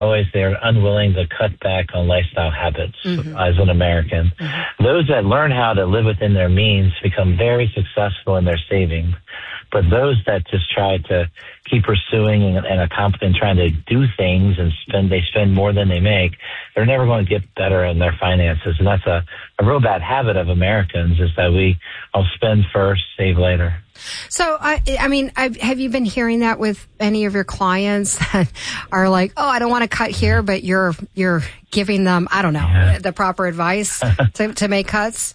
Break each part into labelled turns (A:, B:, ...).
A: always they're unwilling to cut back on lifestyle habits as an American. Those that learn how to live within their means become very successful in their savings. But those that just try to keep pursuing and accomplishing, trying to do things and spend more than they make, they're never going to get better in their finances. And that's a real bad habit of Americans, is that I'll spend first, save later.
B: So, have you been hearing that with any of your clients that are like, oh, I don't want to cut here, but you're giving them, I don't know, the proper advice to make cuts?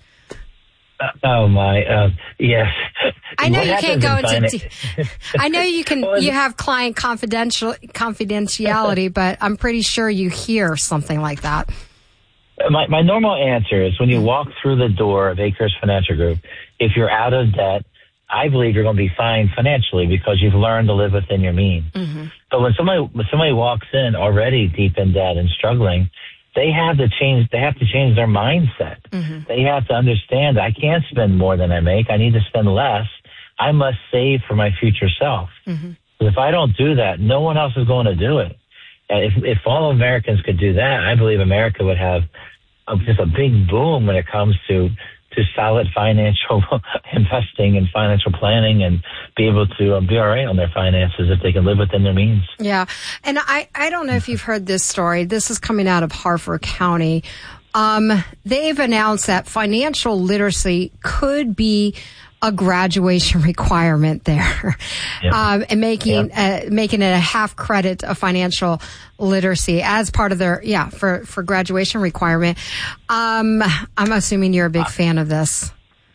A: Yes.
B: I know you can't go into. I know you can. You have client confidentiality, but I'm pretty sure you hear something like that.
A: My normal answer is, when you walk through the door of Acres Financial Group, if you're out of debt, I believe you're going to be fine financially because you've learned to live within your means. But when somebody walks in already deep in debt and struggling, they have to change their mindset. They have to understand, I can't spend more than I make. I need to spend less. I must save for my future self. If I don't do that, no one else is going to do it. If all Americans could do that, I believe America would have just a big boom when it comes to solid financial investing and financial planning, and be able to be all right on their finances if they can live within their means. Yeah.
B: And I don't know if you've heard this story. This is coming out of Harford County. They've announced that financial literacy could be a graduation requirement there, and making it a half credit of financial literacy as part of their for graduation requirement. I'm assuming you're a big fan of this.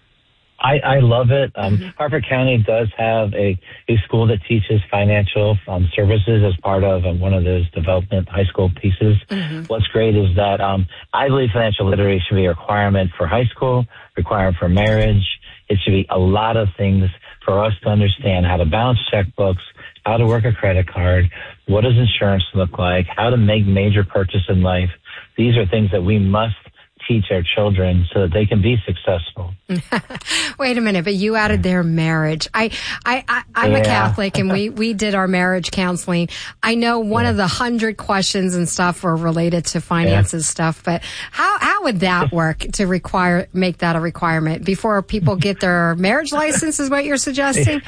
A: I love it. Harford County does have a school that teaches financial services as part of one of those development high school pieces. What's great is that I believe financial literacy should be a requirement for high school, requirement for marriage. It should be a lot of things for us to understand how to balance checkbooks, how to work a credit card, what does insurance look like, how to make major purchases in life. These are things that we must teach our children so that they can be successful.
B: Wait a minute, but you added their marriage. I'm a Catholic, and we did our marriage counseling. I know one of the 100 questions and stuff were related to finances stuff, but how would that work to make that a requirement before people get their marriage license, is what you're suggesting?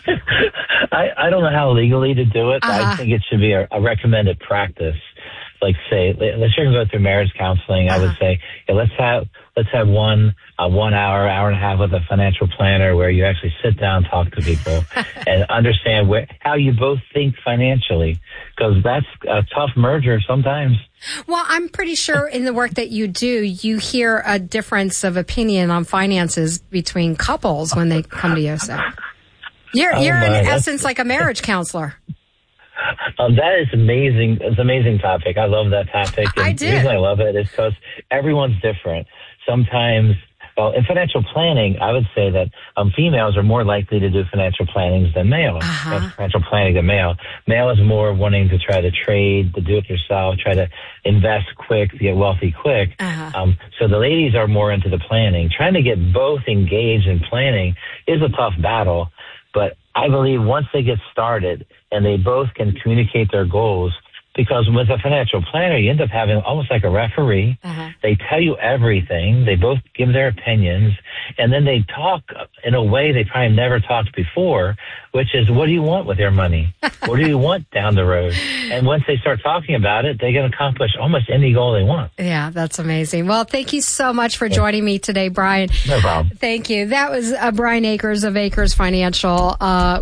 A: I don't know how legally to do it, but I think it should be a recommended practice. Like, say, let's go through marriage counseling. I would say, let's have 1 hour and a half with a financial planner where you actually sit down, talk to people, and understand how you both think financially, because that's a tough merger sometimes.
B: Well, I'm pretty sure in the work that you do, you hear a difference of opinion on finances between couples when they come to you. So you're in essence like a marriage counselor.
A: That is amazing. It's an amazing topic. I love that topic. And
B: I do.
A: The reason I love it is because everyone's different. Sometimes, in financial planning, I would say that females are more likely to do financial planning than males. Financial planning than male. Male is more wanting to try to trade, to do it yourself, try to invest quick, to get wealthy quick. So the ladies are more into the planning. Trying to get both engaged in planning is a tough battle, but I believe once they get started and they both can communicate their goals, because with a financial planner, you end up having almost like a referee. They tell you everything. They both give their opinions, and then they talk in a way they probably never talked before, which is, what do you want with your money? What do you want down the road? And once they start talking about it, they can accomplish almost any goal they want.
B: Yeah, that's amazing. Well, thank you so much for joining me today, Brian.
A: No problem.
B: Thank you. That was Brian Akers of Akers Financial. I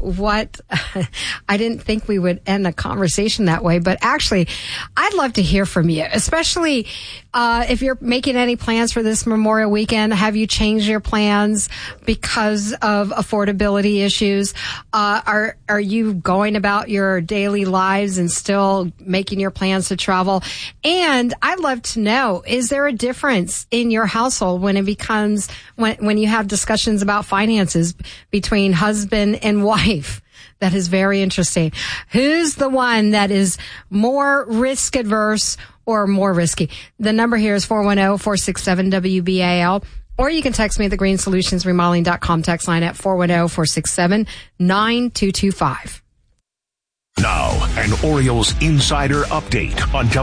B: didn't think we would end the conversation that way, but actually, I'd love to hear from you, especially if you're making any plans for this Memorial Weekend. Have you changed your plans because of affordability issues? Are you going about your daily lives and still making your plans to travel? And I'd love to know, is there a difference in your household when it becomes, when you have discussions about finances between husband and wife? That is very interesting. Who's the one that is more risk adverse or more risky? The number here is 410-467-WBAL. Or you can text me at the greensolutionsremodeling.com text line at 410-467-9225.
C: Now, an Orioles insider update on